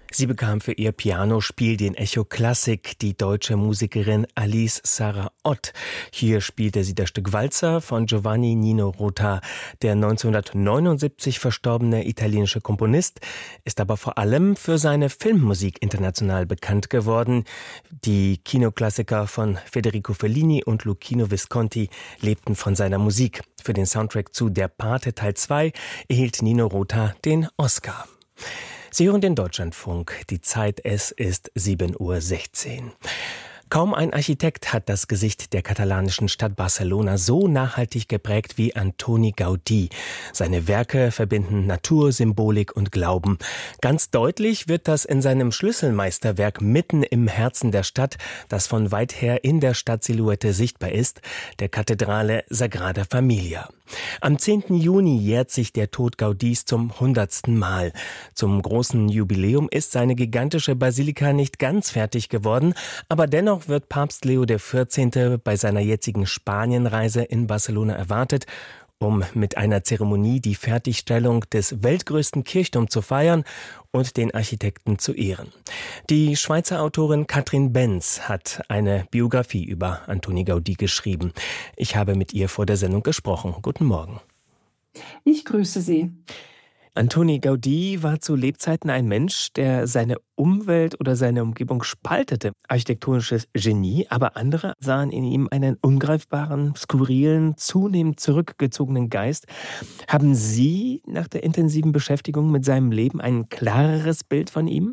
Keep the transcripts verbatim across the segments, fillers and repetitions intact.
Sie bekam für ihr Pianospiel den Echo Klassik die deutsche Musikerin Alice Sarah Ott. Hier spielte sie das Stück Walzer von Giovanni Nino Rota. Der neunzehnhundertneunundsiebzig verstorbene italienische Komponist ist aber vor allem für seine Filmmusik international bekannt geworden. Die Kinoklassiker von Federico Fellini und Luchino Visconti lebten von seiner Musik. Für den Soundtrack zu Der Pate Teil zwei erhielt Nino Rota den Oscar. Sie hören den Deutschlandfunk. Die Zeit, es ist sieben Uhr sechzehn. Kaum ein Architekt hat das Gesicht der katalanischen Stadt Barcelona so nachhaltig geprägt wie Antoni Gaudí. Seine Werke verbinden Natur, Symbolik und Glauben. Ganz deutlich wird das in seinem Schlüsselmeisterwerk mitten im Herzen der Stadt, das von weit her in der Stadtsilhouette sichtbar ist, der Kathedrale Sagrada Familia. Am zehnten Juni jährt sich der Tod Gaudís zum hundertsten Mal. Zum großen Jubiläum ist seine gigantische Basilika nicht ganz fertig geworden, aber dennoch wird Papst Leo der vierzehnte bei seiner jetzigen Spanienreise in Barcelona erwartet, um mit einer Zeremonie die Fertigstellung des weltgrößten Kirchturms zu feiern und den Architekten zu ehren. Die Schweizer Autorin Katrin Benz hat eine Biografie über Antoni Gaudí geschrieben. Ich habe mit ihr vor der Sendung gesprochen. Guten Morgen. Ich grüße Sie. Antoni Gaudí war zu Lebzeiten ein Mensch, der seine Umwelt oder seine Umgebung spaltete. Architektonisches Genie, aber andere sahen in ihm einen ungreifbaren, skurrilen, zunehmend zurückgezogenen Geist. Haben Sie nach der intensiven Beschäftigung mit seinem Leben ein klareres Bild von ihm?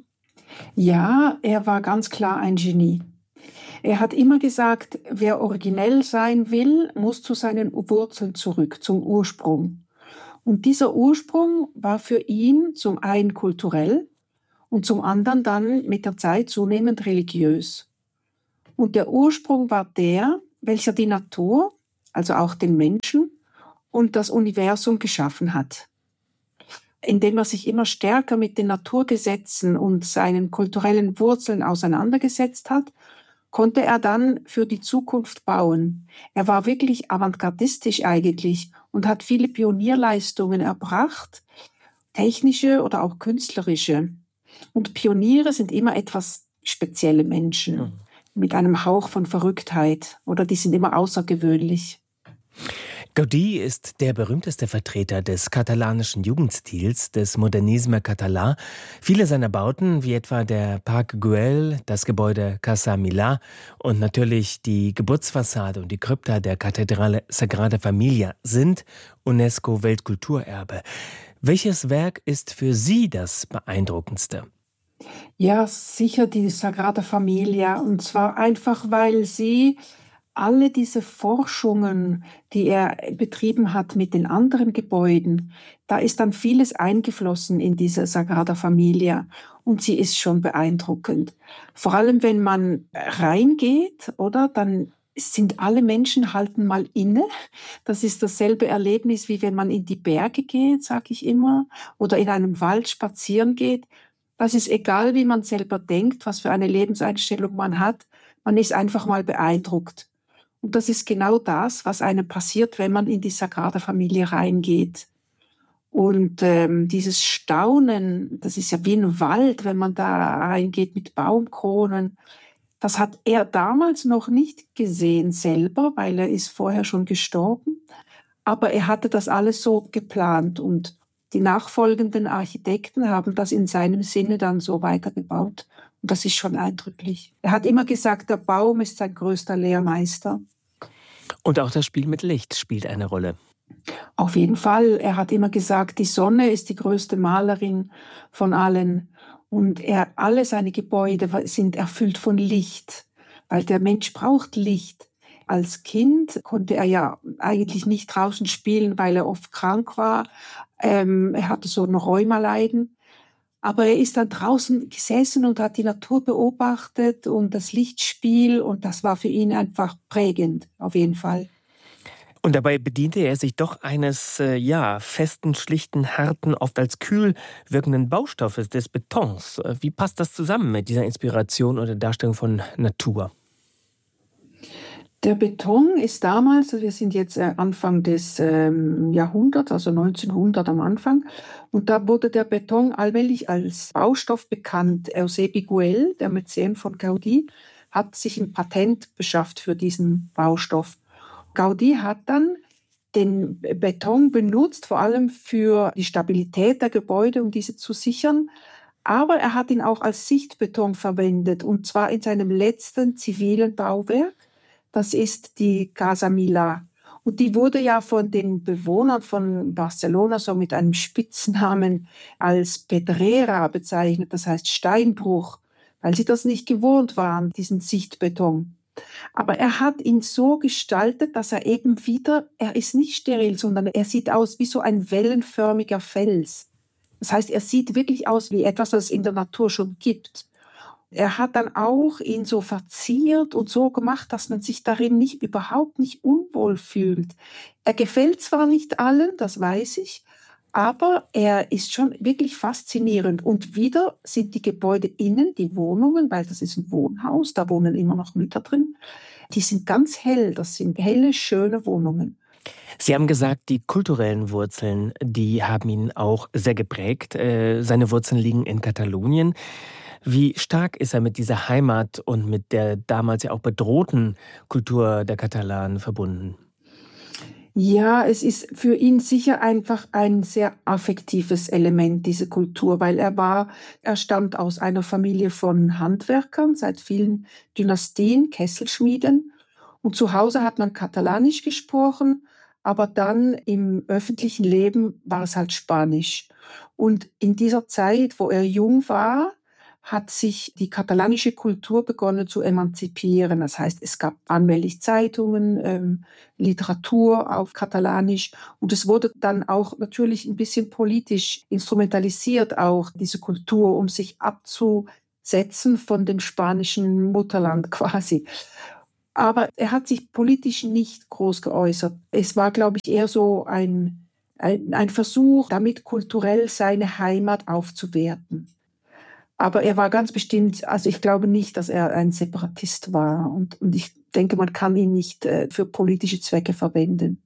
Ja, er war ganz klar ein Genie. Er hat immer gesagt, wer originell sein will, muss zu seinen Wurzeln zurück, zum Ursprung. Und dieser Ursprung war für ihn zum einen kulturell und zum anderen dann mit der Zeit zunehmend religiös. Und der Ursprung war der, welcher die Natur, also auch den Menschen und das Universum geschaffen hat. Indem er sich immer stärker mit den Naturgesetzen und seinen kulturellen Wurzeln auseinandergesetzt hat, konnte er dann für die Zukunft bauen. Er war wirklich avantgardistisch eigentlich und hat viele Pionierleistungen erbracht, technische oder auch künstlerische. Und Pioniere sind immer etwas spezielle Menschen mhm. mit einem Hauch von Verrücktheit oder die sind immer außergewöhnlich. Gaudí ist der berühmteste Vertreter des katalanischen Jugendstils, des Modernisme Català. Viele seiner Bauten, wie etwa der Parc Güell, das Gebäude Casa Milà und natürlich die Geburtsfassade und die Krypta der Kathedrale Sagrada Familia, sind UNESCO-Weltkulturerbe. Welches Werk ist für Sie das beeindruckendste? Ja, sicher die Sagrada Familia. Und zwar einfach, weil sie alle diese Forschungen, die er betrieben hat mit den anderen Gebäuden, da ist dann vieles eingeflossen in diese Sagrada Familia und sie ist schon beeindruckend. Vor allem, wenn man reingeht, oder, dann sind alle Menschen halten mal inne. Das ist dasselbe Erlebnis, wie wenn man in die Berge geht, sage ich immer, oder in einem Wald spazieren geht. Das ist egal, wie man selber denkt, was für eine Lebenseinstellung man hat. Man ist einfach mal beeindruckt. Und das ist genau das, was einem passiert, wenn man in die Sagrada Familia reingeht. Und ähm, dieses Staunen, das ist ja wie ein Wald, wenn man da reingeht mit Baumkronen. Das hat er damals noch nicht gesehen selber, weil er ist vorher schon gestorben. Aber er hatte das alles so geplant und die nachfolgenden Architekten haben das in seinem Sinne dann so weitergebaut. Und das ist schon eindrücklich. Er hat immer gesagt, der Baum ist sein größter Lehrmeister. Und auch das Spiel mit Licht spielt eine Rolle. Auf jeden Fall. Er hat immer gesagt, die Sonne ist die größte Malerin von allen. Und er, alle seine Gebäude sind erfüllt von Licht, weil der Mensch braucht Licht. Als Kind konnte er ja eigentlich nicht draußen spielen, weil er oft krank war. Ähm, er hatte so ein Rheumaleiden. Aber er ist dann draußen gesessen und hat die Natur beobachtet und das Lichtspiel und das war für ihn einfach prägend, auf jeden Fall. Und dabei bediente er sich doch eines, äh, ja, festen, schlichten, harten, oft als kühl wirkenden Baustoffes, des Betons. Wie passt das zusammen mit dieser Inspiration oder Darstellung von Natur? Der Beton ist damals, also wir sind jetzt äh, Anfang des ähm, Jahrhunderts, also neunzehnhundert am Anfang, und da wurde der Beton allmählich als Baustoff bekannt. Eusebio Güell, der Mäzen von Gaudí, hat sich ein Patent beschafft für diesen Baustoff. Gaudí hat dann den Beton benutzt, vor allem für die Stabilität der Gebäude, um diese zu sichern. Aber er hat ihn auch als Sichtbeton verwendet, und zwar in seinem letzten zivilen Bauwerk. Das ist die Casa Milà. Und die wurde ja von den Bewohnern von Barcelona so mit einem Spitznamen als Pedrera bezeichnet, das heißt Steinbruch, weil sie das nicht gewohnt waren, diesen Sichtbeton. Aber er hat ihn so gestaltet, dass er eben wieder, er ist nicht steril, sondern er sieht aus wie so ein wellenförmiger Fels. Das heißt, er sieht wirklich aus wie etwas, das es in der Natur schon gibt. Er hat dann auch ihn so verziert und so gemacht, dass man sich darin nicht, überhaupt nicht unwohl fühlt. Er gefällt zwar nicht allen, das weiß ich, aber er ist schon wirklich faszinierend. Und wieder sind die Gebäude innen, die Wohnungen, weil das ist ein Wohnhaus, da wohnen immer noch Mütter drin, die sind ganz hell, das sind helle, schöne Wohnungen. Sie haben gesagt, die kulturellen Wurzeln, die haben ihn auch sehr geprägt. Äh, seine Wurzeln liegen in Katalonien. Wie stark ist er mit dieser Heimat und mit der damals ja auch bedrohten Kultur der Katalanen verbunden? Ja, es ist für ihn sicher einfach ein sehr affektives Element, diese Kultur, weil er war, er stammt aus einer Familie von Handwerkern seit vielen Dynastien, Kesselschmieden. Und zu Hause hat man Katalanisch gesprochen, aber dann im öffentlichen Leben war es halt Spanisch. Und in dieser Zeit, wo er jung war, hat sich die katalanische Kultur begonnen zu emanzipieren. Das heißt, es gab allmählich Zeitungen, ähm, Literatur auf Katalanisch, und es wurde dann auch natürlich ein bisschen politisch instrumentalisiert, auch diese Kultur, um sich abzusetzen von dem spanischen Mutterland quasi. Aber er hat sich politisch nicht groß geäußert. Es war, glaube ich, eher so ein, ein, ein Versuch, damit kulturell seine Heimat aufzuwerten. Aber er war ganz bestimmt, also ich glaube nicht, dass er ein Separatist war. Und, und ich denke, man kann ihn nicht äh, für politische Zwecke verwenden.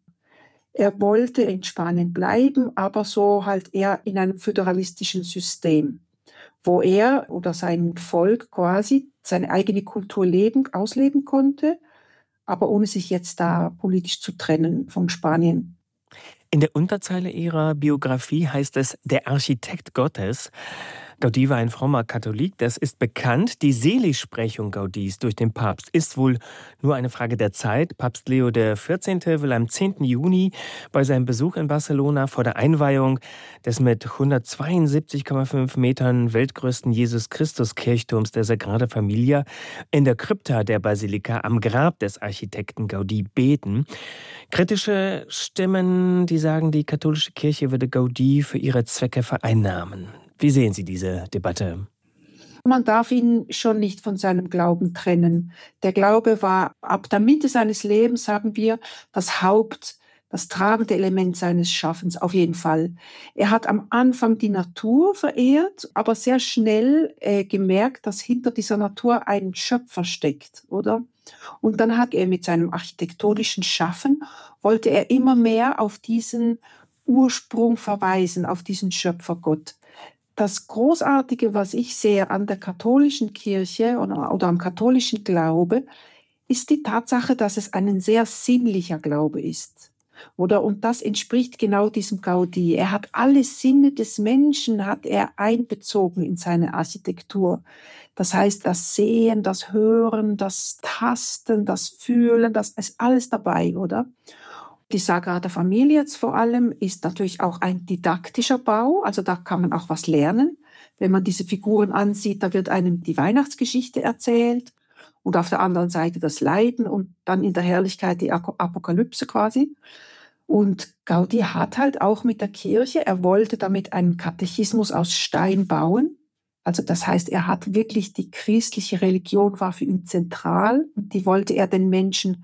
Er wollte in Spanien bleiben, aber so halt eher in einem föderalistischen System, wo er oder sein Volk quasi seine eigene Kultur leben, ausleben konnte, aber ohne sich jetzt da politisch zu trennen von Spanien. In der Unterzeile Ihrer Biografie heißt es, der Architekt Gottes. Gaudí war ein frommer Katholik, das ist bekannt. Die Seligsprechung Gaudís durch den Papst ist wohl nur eine Frage der Zeit. Papst Leo der vierzehnte will am zehnten Juni bei seinem Besuch in Barcelona vor der Einweihung des mit hundertzweiundsiebzig Komma fünf Metern weltgrößten Jesus-Christus-Kirchturms der Sagrada Familia in der Krypta der Basilika am Grab des Architekten Gaudí beten. Kritische Stimmen, die sagen, die katholische Kirche würde Gaudí für ihre Zwecke vereinnahmen. Wie sehen Sie diese Debatte? Man darf ihn schon nicht von seinem Glauben trennen. Der Glaube war ab der Mitte seines Lebens, sagen wir, das Haupt, das tragende Element seines Schaffens, auf jeden Fall. Er hat am Anfang die Natur verehrt, aber sehr schnell äh, gemerkt, dass hinter dieser Natur ein Schöpfer steckt, oder? Und dann hat er mit seinem architektonischen Schaffen, wollte er immer mehr auf diesen Ursprung verweisen, auf diesen Schöpfergott. Das Großartige, was ich sehe an der katholischen Kirche oder, oder am katholischen Glaube, ist die Tatsache, dass es ein sehr sinnlicher Glaube ist. Oder? Und das entspricht genau diesem Gaudí. Er hat alle Sinne des Menschen hat er einbezogen in seine Architektur. Das heißt, das Sehen, das Hören, das Tasten, das Fühlen, das ist alles dabei, oder? Die Sagrada Familia jetzt vor allem ist natürlich auch ein didaktischer Bau, also da kann man auch was lernen. Wenn man diese Figuren ansieht, da wird einem die Weihnachtsgeschichte erzählt und auf der anderen Seite das Leiden und dann in der Herrlichkeit die Apokalypse quasi. Und Gaudí hat halt auch mit der Kirche, er wollte damit einen Katechismus aus Stein bauen. Also das heißt, er hat wirklich die christliche Religion war für ihn zentral und die wollte er den Menschen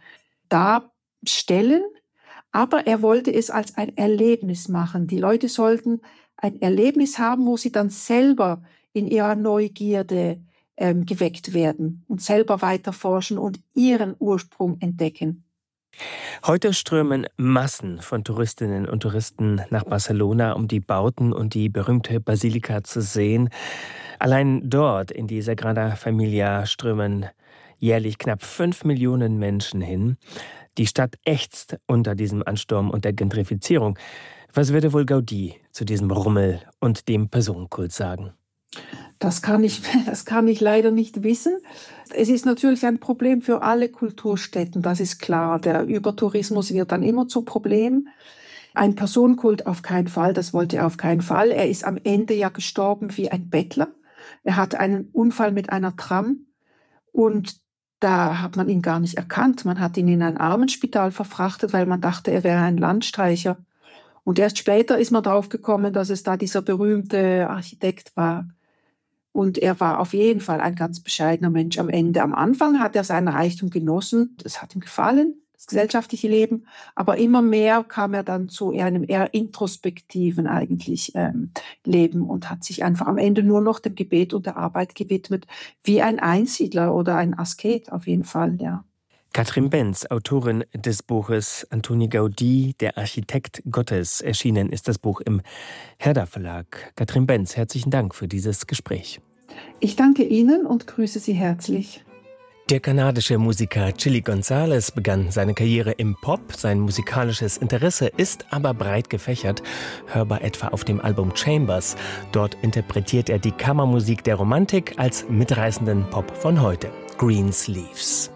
darstellen. Aber er wollte es als ein Erlebnis machen. Die Leute sollten ein Erlebnis haben, wo sie dann selber in ihrer Neugierde ähm, geweckt werden und selber weiter forschen und ihren Ursprung entdecken. Heute strömen Massen von Touristinnen und Touristen nach Barcelona, um die Bauten und die berühmte Basilika zu sehen. Allein dort in die Sagrada Familia strömen jährlich knapp fünf Millionen Menschen hin. Die Stadt ächzt unter diesem Ansturm und der Gentrifizierung. Was würde wohl Gaudí zu diesem Rummel und dem Personenkult sagen? Das kann ich, das kann ich leider nicht wissen. Es ist natürlich ein Problem für alle Kulturstätten, das ist klar. Der Übertourismus wird dann immer zum Problem. Ein Personenkult auf keinen Fall, das wollte er auf keinen Fall. Er ist am Ende ja gestorben wie ein Bettler. Er hatte einen Unfall mit einer Tram und da hat man ihn gar nicht erkannt. Man hat ihn in ein Armenspital verfrachtet, weil man dachte, er wäre ein Landstreicher. Und erst später ist man drauf gekommen, dass es da dieser berühmte Architekt war. Und er war auf jeden Fall ein ganz bescheidener Mensch am Ende. Am Anfang hat er seinen Reichtum genossen, das hat ihm gefallen, das gesellschaftliche Leben. Aber immer mehr kam er dann zu einem eher introspektiven eigentlich ähm, Leben und hat sich einfach am Ende nur noch dem Gebet und der Arbeit gewidmet, wie ein Einsiedler oder ein Asket auf jeden Fall, ja. Katrin Benz, Autorin des Buches Antoni Gaudí, der Architekt Gottes. Erschienen ist das Buch im Herder Verlag. Katrin Benz, herzlichen Dank für dieses Gespräch. Ich danke Ihnen und grüße Sie herzlich. Der kanadische Musiker Chilly Gonzales begann seine Karriere im Pop. Sein musikalisches Interesse ist aber breit gefächert, hörbar etwa auf dem Album Chambers. Dort interpretiert er die Kammermusik der Romantik als mitreißenden Pop von heute. Greensleeves.